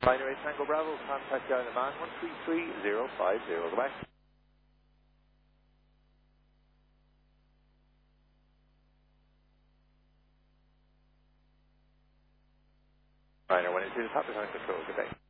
Binary Tango Bravo, contact down the man 133050. Goodbye. Binary 182, top of control. Good day.